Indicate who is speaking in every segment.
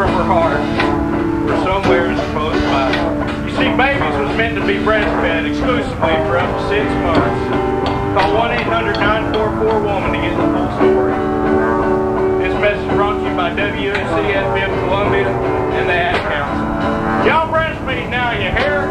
Speaker 1: her heart were somewhere supposed by. You see, babies was meant to be breastfed exclusively for up to 6 months. Call 1-800-944-WOMAN to get the full story. This message brought to you by WSC-FM Columbia and the Ad Council. Y'all breastfeed now, you hear?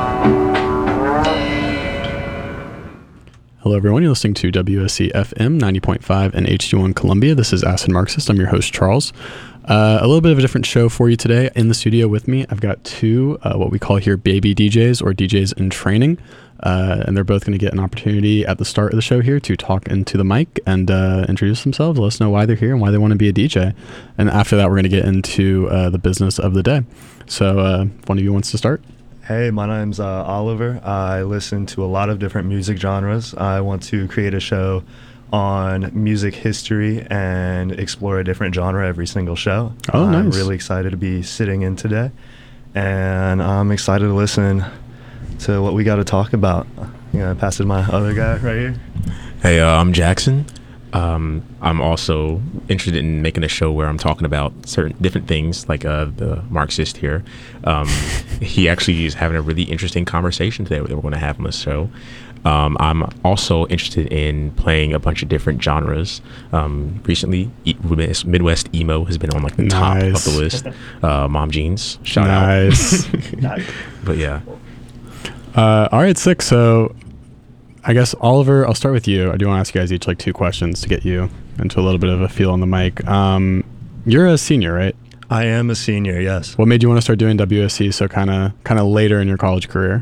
Speaker 2: Hello, everyone. You're listening to WSC FM 90.5 and HD1 Columbia. This is Acid Marxist. I'm your host, Charles. A little bit of a different show for you today. In the studio with me, I've got two what we call here baby DJs or DJs in training. And they're both going to get an opportunity at the start of the show here to talk into the mic and introduce themselves, let us know why they're here and why they want to be a DJ. And after that, we're going to get into the business of the day. So if one of you wants to start.
Speaker 3: Hey, my name's Oliver. I listen to a lot of different music genres. I want to create a show on music history and explore a different genre every single show.
Speaker 2: Oh, nice.
Speaker 3: I'm really excited to be sitting in today, and I'm excited to listen to what we got to talk about. Pass it to my other guy right here.
Speaker 4: Hey, I'm Jackson. I'm also interested in making a show where I'm talking about certain different things, like the Marxist here. He actually is having a really interesting conversation today that we're going to have on the show. I'm also interested in playing a bunch of different genres. Recently, Midwest emo has been on like the top of the list. Mom Jeans, shout out. But yeah.
Speaker 2: All right, sick. So I guess, Oliver, I'll start with you. I do want to ask you guys each like two questions to get you into a little bit of a feel on the mic. You're a senior, right?
Speaker 3: I am a senior, yes.
Speaker 2: What made you want to start doing WSC so kind of later in your college career?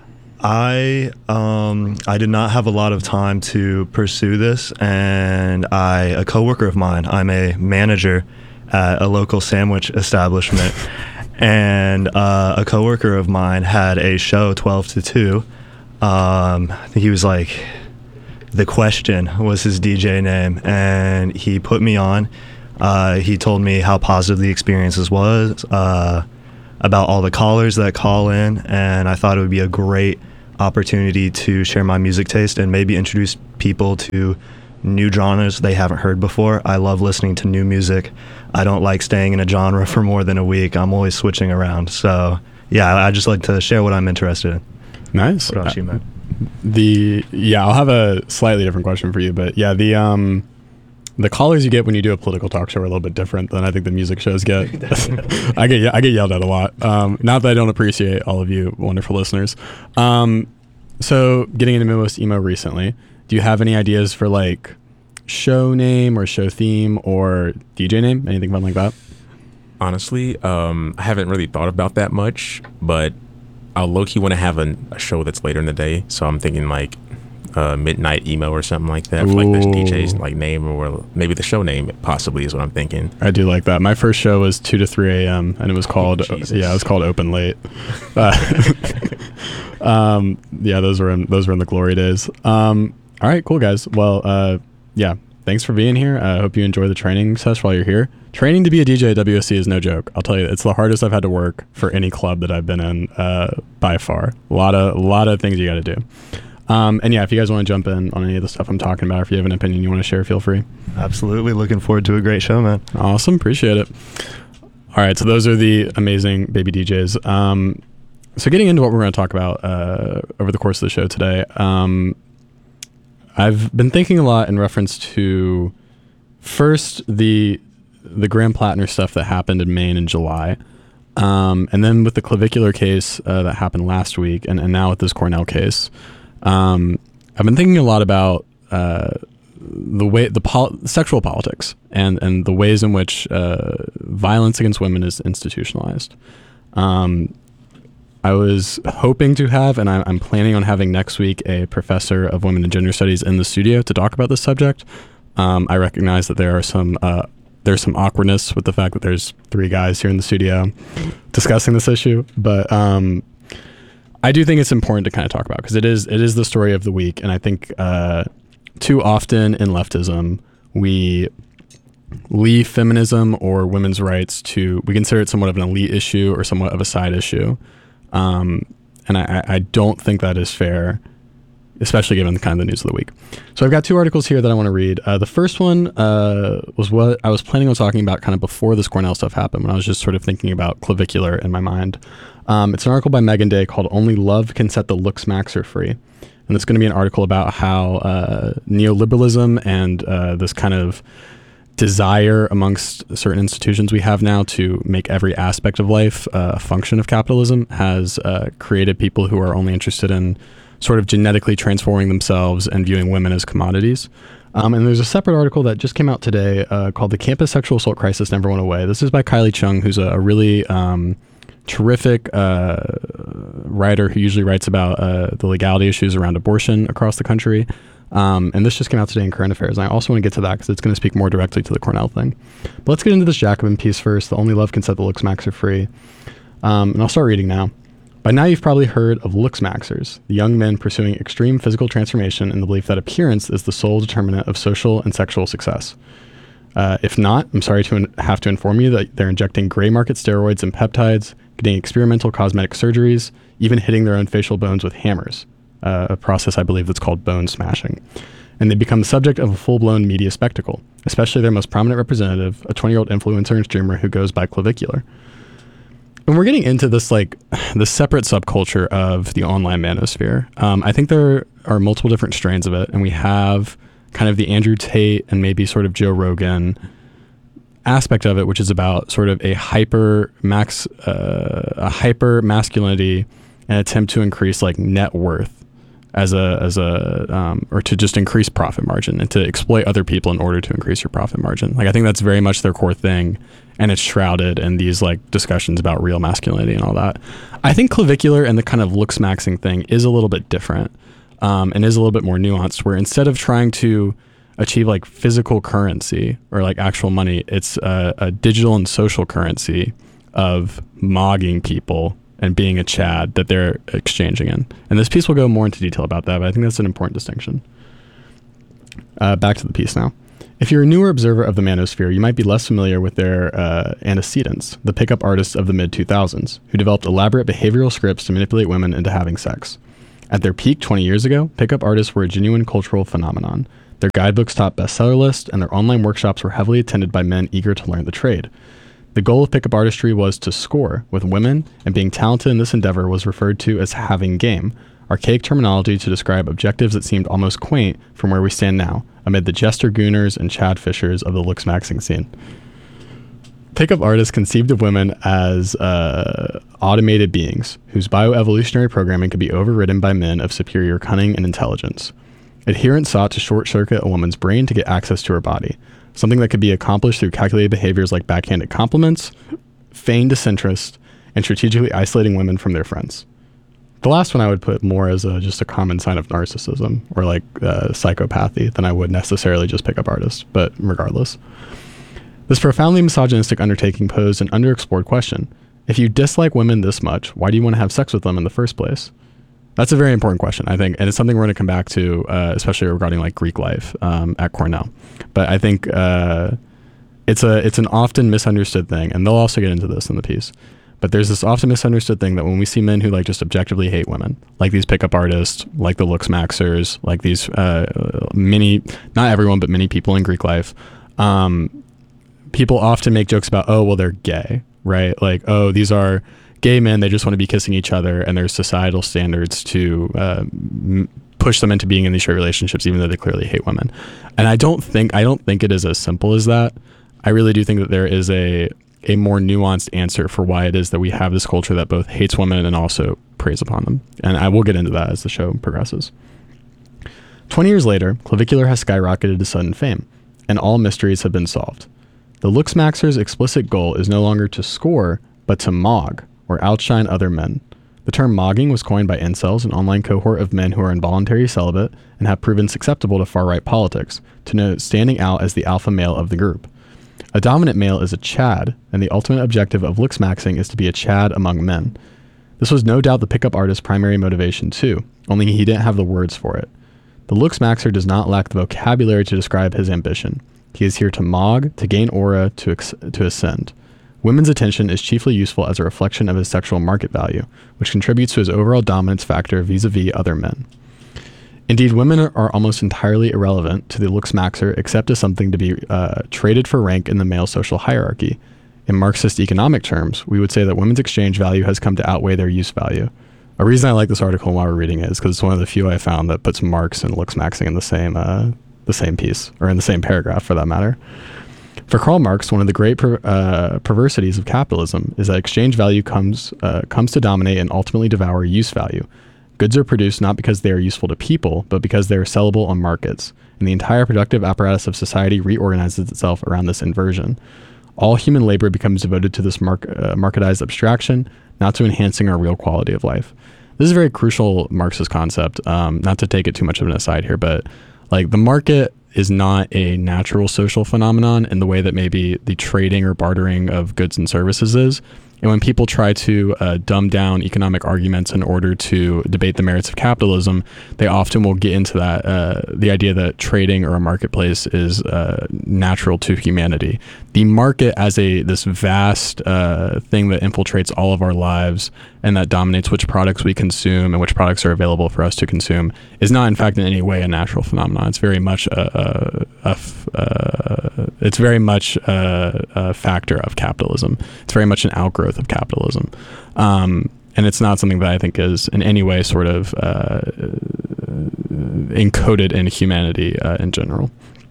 Speaker 3: I did not have a lot of time to pursue this, and a coworker of mine, I'm a manager at a local sandwich establishment, and a coworker of mine had a show 12 to 2. I think he was like, The Question was his DJ name, and he put me on. He told me how positive the experiences was, about all the callers that call in, and I thought it would be a great opportunity to share my music taste and maybe introduce people to new genres they haven't heard before. I love listening to new music. I don't like staying in a genre for more than a week. I'm always switching around. So yeah, I just like to share what I'm interested in.
Speaker 2: Nice.
Speaker 3: What about you, man?
Speaker 2: I'll have a slightly different question for you, but yeah, the callers you get when you do a political talk show are a little bit different than I think the music shows get. I get yelled at a lot. Not that I don't appreciate all of you wonderful listeners. So getting into Midwest emo recently, do you have any ideas for like show name or show theme or DJ name? Anything fun like that?
Speaker 4: Honestly, I haven't really thought about that much, but I low-key want to have a show that's later in the day, so I'm thinking like Midnight Emo or something like that. For like this DJ's like name, or maybe the show name possibly is what I'm thinking.
Speaker 2: I do like that. My first show was 2 to 3 a.m. and it was called it was called Open Late. Those were in the glory days. All right, cool guys. Well, thanks for being here. I hope you enjoy the training session while you're here. Training to be a DJ at WSC is no joke. I'll tell you, it's the hardest I've had to work for any club that I've been in by far. A lot of things you got to do. If you guys want to jump in on any of the stuff I'm talking about, if you have an opinion you want to share, feel free.
Speaker 3: Absolutely. Looking forward to a great show, man.
Speaker 2: Awesome. Appreciate it. All right. So those are the amazing baby DJs. So getting into what we're going to talk about over the course of the show today, I've been thinking a lot in reference to first the Graham Plattner stuff that happened in Maine in July. And then with the clavicular case that happened last week and now with this Cornell case. I've been thinking a lot about the way sexual politics and the ways in which violence against women is institutionalized. I was hoping to have, and I'm planning on having next week, a professor of women and gender studies in the studio to talk about this subject. I recognize that there's some awkwardness with the fact that there's 3 guys here in the studio discussing this issue, but I do think it's important to kind of talk about because it is the story of the week, and I think too often in leftism we leave feminism or women's rights we consider it somewhat of an elite issue or somewhat of a side issue, and I don't think that is fair especially given the kind of the news of the week. So I've got two articles here that I want to read. The first one was what I was planning on talking about kind of before this Cornell stuff happened, when I was just sort of thinking about clavicular in my mind. It's an article by Megan Day called "Only Love Can Set the Looks Maxer Free." And it's going to be an article about how neoliberalism and this kind of desire amongst certain institutions we have now to make every aspect of life a function of capitalism has created people who are only interested in sort of genetically transforming themselves and viewing women as commodities. And there's a separate article that just came out today called "The Campus Sexual Assault Crisis Never Went Away." This is by Kylie Chung, who's a really terrific writer who usually writes about the legality issues around abortion across the country. And this just came out today in Current Affairs. And I also want to get to that because it's going to speak more directly to the Cornell thing. But let's get into this Jacobin piece first. "The Only Love Can Set the Looks Maxer Free." And I'll start reading now. "By now you've probably heard of looks maxers, the young men pursuing extreme physical transformation in the belief that appearance is the sole determinant of social and sexual success. If not, I'm sorry to have to inform you that they're injecting gray market steroids and peptides, getting experimental cosmetic surgeries, even hitting their own facial bones with hammers, a process I believe that's called bone smashing. And they become the subject of a full-blown media spectacle, especially their most prominent representative, a 20-year-old influencer and streamer who goes by Clavicular." And we're getting into this, like, the separate subculture of the online manosphere. I think there are multiple different strains of it, and we have kind of the Andrew Tate and maybe sort of Joe Rogan aspect of it, which is about sort of a hyper masculinity and attempt to increase like net worth or to just increase profit margin and to exploit other people in order to increase your profit margin. Like, I think that's very much their core thing, and it's shrouded in these like discussions about real masculinity and all that. I think Clavicular and the kind of looks maxing thing is a little bit different, and is a little bit more nuanced, where instead of trying to achieve like physical currency or like actual money, it's a digital and social currency of mogging people and being a Chad that they're exchanging in. And this piece will go more into detail about that, but I think that's an important distinction. Back to the piece now. If you're a newer observer of the manosphere, you might be less familiar with their antecedents, the pickup artists of the mid-2000s, who developed elaborate behavioral scripts to manipulate women into having sex. At their peak 20 years ago, pickup artists were a genuine cultural phenomenon. Their guidebooks topped bestseller lists, and their online workshops were heavily attended by men eager to learn the trade. The goal of pickup artistry was to score with women, and being talented in this endeavor was referred to as having game, archaic terminology to describe objectives that seemed almost quaint from where we stand now, amid the Jester Gooners and Chad Fishers of the looks maxing scene. Pickup artists conceived of women as automated beings whose bioevolutionary programming could be overridden by men of superior cunning and intelligence. Adherents sought to short-circuit a woman's brain to get access to her body, something that could be accomplished through calculated behaviors like backhanded compliments, feigned disinterest, and strategically isolating women from their friends. The last one I would put more as just a common sign of narcissism or like psychopathy than I would necessarily just pickup artists, but regardless. This profoundly misogynistic undertaking posed an underexplored question. If you dislike women this much, why do you want to have sex with them in the first place? That's a very important question, I think, and it's something we're going to come back to, especially regarding like Greek life at Cornell. But I think it's an often misunderstood thing, and they'll also get into this in the piece. But there's this often misunderstood thing that when we see men who like just objectively hate women, like these pickup artists, like the looks maxers, like these not everyone, but many people in Greek life, people often make jokes about, oh, well, they're gay, right? Like, oh, these are gay men, they just want to be kissing each other, and there's societal standards to push them into being in these straight relationships, even though they clearly hate women. And I don't think it is as simple as that. I really do think that there is a more nuanced answer for why it is that we have this culture that both hates women and also preys upon them. And I will get into that as the show progresses. 20 years later, Clavicular has skyrocketed to sudden fame, and all mysteries have been solved. The looks maxer's explicit goal is no longer to score, but to mog, or outshine other men. The term mogging was coined by incels, an online cohort of men who are involuntary celibate and have proven susceptible to far-right politics, to denote standing out as the alpha male of the group. A dominant male is a Chad, and the ultimate objective of looks maxing is to be a Chad among men. This was no doubt the pickup artist's primary motivation too, only he didn't have the words for it. The looks maxer does not lack the vocabulary to describe his ambition. He is here to mog, to gain aura, to ascend. Women's attention is chiefly useful as a reflection of his sexual market value, which contributes to his overall dominance factor vis-a-vis other men. Indeed, women are almost entirely irrelevant to the looks maxer except as something to be traded for rank in the male social hierarchy. In Marxist economic terms, we would say that women's exchange value has come to outweigh their use value. A reason I like this article while we're reading it is because it's one of the few I found that puts Marx and looks maxing in the same piece, or in the same paragraph for that matter. For Karl Marx, one of the great perversities of capitalism is that exchange value comes to dominate and ultimately devour use value. Goods are produced not because they are useful to people, but because they are sellable on markets, and the entire productive apparatus of society reorganizes itself around this inversion. All human labor becomes devoted to this marketized abstraction, not to enhancing our real quality of life. This is a very crucial Marxist concept, not to take it too much of an aside here, but like the market is not a natural social phenomenon in the way that maybe the trading or bartering of goods and services is. And when people try to dumb down economic arguments in order to debate the merits of capitalism, they often will get into that the idea that trading or a marketplace is natural to humanity. The market as this vast thing that infiltrates all of our lives and that dominates which products we consume and which products are available for us to consume is not, in fact, in any way a natural phenomenon. It's very much a factor of capitalism. It's very much an outgrowth of capitalism. And it's not something that I think is in any way sort of encoded in humanity in general.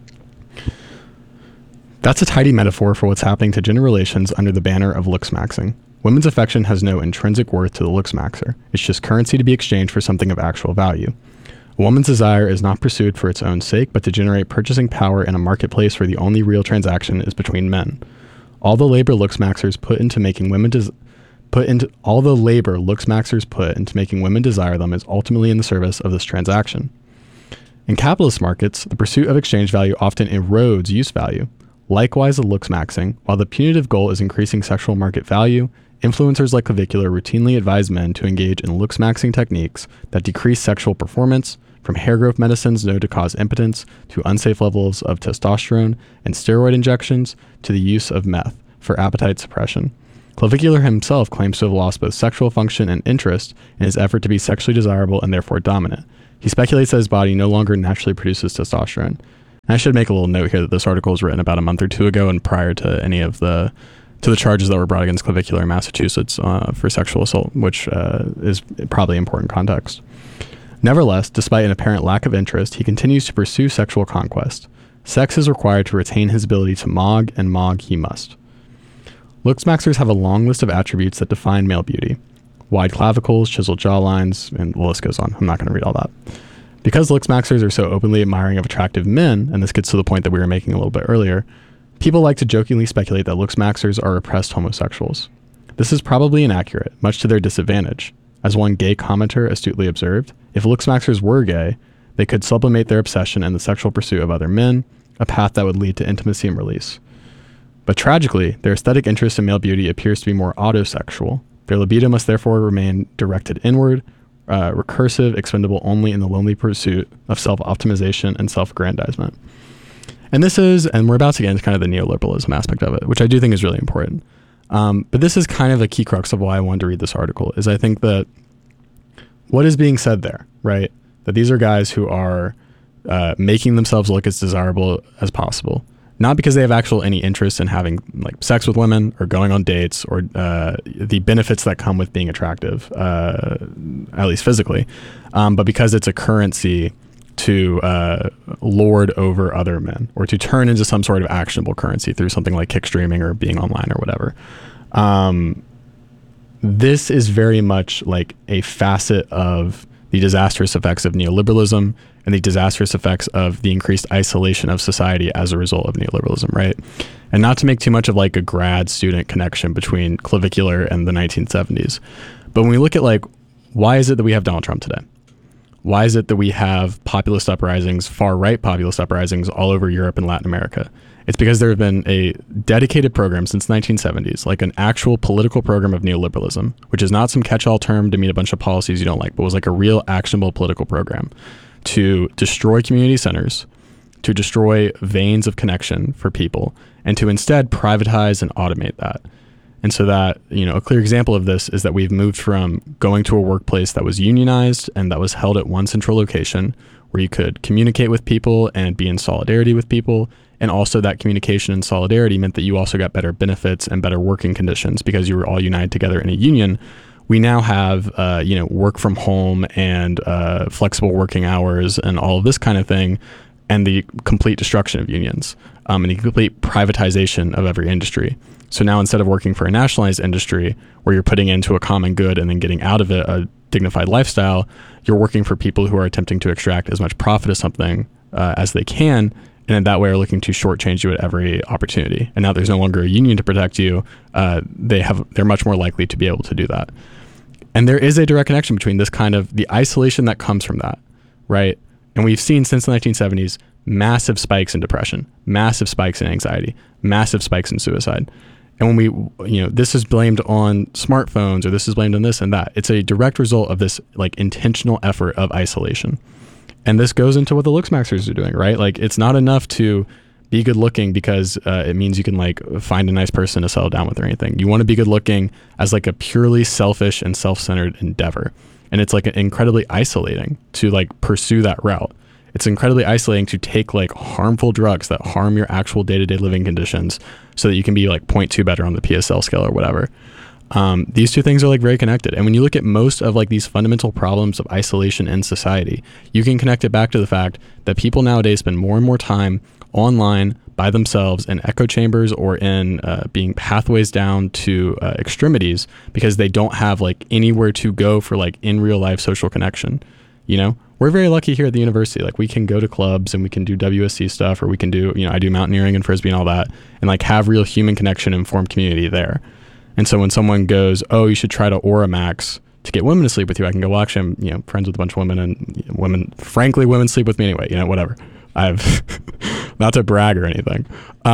Speaker 2: That's a tidy metaphor for what's happening to gender relations under the banner of looks maxing. Women's affection has no intrinsic worth to the looks maxer. It's just currency to be exchanged for something of actual value. A woman's desire is not pursued for its own sake, but to generate purchasing power in a marketplace where the only real transaction is between men. All the labor looks maxers put into making women desire them is ultimately in the service of this transaction. In capitalist markets, the pursuit of exchange value often erodes use value. Likewise, the looks maxing, while the punitive goal is increasing sexual market value, influencers like Clavicular routinely advise men to engage in looks maxing techniques that decrease sexual performance, from hair growth medicines known to cause impotence to unsafe levels of testosterone and steroid injections to the use of meth for appetite suppression. Clavicular himself claims to have lost both sexual function and interest in his effort to be sexually desirable and therefore dominant. He speculates that his body no longer naturally produces testosterone. And I should make a little note here that this article was written about a month or two ago and prior to any of the charges that were brought against Clavicular in Massachusetts for sexual assault, which is probably important context. Nevertheless, despite an apparent lack of interest, he continues to pursue sexual conquest. Sex is required to retain his ability to mog, and mog he must. Looks maxers have a long list of attributes that define male beauty. Wide clavicles, chiseled jawlines, and the list goes on. I'm not going to read all that. Because looks maxers are so openly admiring of attractive men, and this gets to the point that we were making a little bit earlier, people like to jokingly speculate that looks maxers are oppressed homosexuals. This is probably inaccurate, much to their disadvantage. As one gay commenter astutely observed, if looks maxers were gay, they could sublimate their obsession in the sexual pursuit of other men, a path that would lead to intimacy and release. But tragically, their aesthetic interest in male beauty appears to be more autosexual. Their libido must therefore remain directed inward, recursive, expendable only in the lonely pursuit of self-optimization and self-aggrandizement. And we're about to get into kind of the neoliberalism aspect of it, which I do think is really important. But this is kind of a key crux of why I wanted to read this article, is I think that what is being said there, right? That these are guys who are making themselves look as desirable as possible. Not because they have any interest in having like sex with women or going on dates or the benefits that come with being attractive, at least physically, but because it's a currency to lord over other men or to turn into some sort of actionable currency through something like kick streaming or being online or whatever. This is very much like a facet of the disastrous effects of neoliberalism and the disastrous effects of the increased isolation of society as a result of neoliberalism, right? And not to make too much of like a grad student connection between Clavicular and the 1970s, but when we look at like, why is it that we have Donald Trump today? Why is it that we have populist uprisings, far-right populist uprisings all over Europe and Latin America? It's because there have been a dedicated program since the 1970s, like an actual political program of neoliberalism, which is not some catch-all term to mean a bunch of policies you don't like, but was like a real actionable political program to destroy community centers, to destroy veins of connection for people, and to instead privatize and automate that. And so that, a clear example of this is that we've moved from going to a workplace that was unionized and that was held at one central location where you could communicate with people and be in solidarity with people. And also that communication and solidarity meant that you also got better benefits and better working conditions because you were all united together in a union. We now have, work from home and flexible working hours and all of this kind of thing, and the complete destruction of unions and the complete privatization of every industry. So now instead of working for a nationalized industry where you're putting into a common good and then getting out of it a dignified lifestyle, you're working for people who are attempting to extract as much profit of something as they can, and in that way are looking to shortchange you at every opportunity. And now there's no longer a union to protect you. They're much more likely to be able to do that. And there is a direct connection between this kind of the isolation that comes from that, right? And we've seen since the 1970s massive spikes in depression, massive spikes in anxiety, massive spikes in suicide. And when this is blamed on smartphones or this is blamed on this and that, it's a direct result of this like intentional effort of isolation. And this goes into what the Looksmaxers are doing, right? Like, it's not enough to be good looking because it means you can like find a nice person to settle down with or anything. You want to be good looking as like a purely selfish and self-centered endeavor. And it's like incredibly isolating to like pursue that route. It's incredibly isolating to take like harmful drugs that harm your actual day-to-day living conditions so that you can be like 0.2 better on the PSL scale or whatever. These two things are like very connected. And when you look at most of like these fundamental problems of isolation in society, you can connect it back to the fact that people nowadays spend more and more time online by themselves in echo chambers or in being pathways down to extremities because they don't have like anywhere to go for like in real life social connection. You know, we're very lucky here at the university. Like, we can go to clubs and we can do WSC stuff, or we can do, I do mountaineering and Frisbee and all that, and like have real human connection and form community there. And so when someone goes, oh, you should try to Aura Max to get women to sleep with you, I can go, well, actually, I'm friends with a bunch of women, and women sleep with me anyway, whatever. I've not to brag or anything.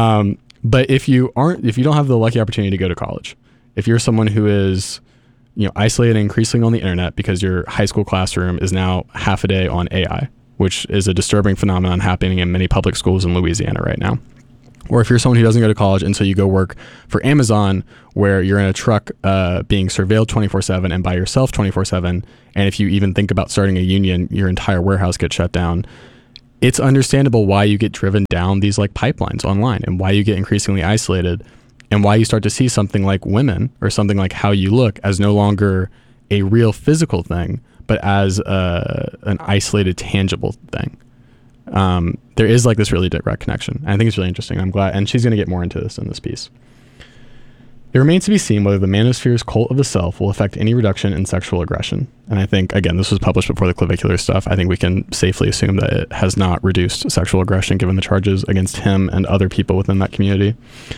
Speaker 2: But if you don't have the lucky opportunity to go to college, if you're someone who is, isolated increasingly on the internet because your high school classroom is now half a day on AI, which is a disturbing phenomenon happening in many public schools in Louisiana right now. Or if you're someone who doesn't go to college and so you go work for Amazon where you're in a truck being surveilled 24/7 and by yourself 24/7, and if you even think about starting a union, your entire warehouse gets shut down, it's understandable why you get driven down these like pipelines online and why you get increasingly isolated and why you start to see something like women or something like how you look as no longer a real physical thing, but as an isolated, tangible thing. There is like this really direct connection. And I think it's really interesting. I'm glad, and she's going to get more into this in this piece. It remains to be seen whether the manosphere's cult of the self will affect any reduction in sexual aggression. And I think, again, this was published before the clavicular stuff. I think we can safely assume that it has not reduced sexual aggression given the charges against him and other people within that community.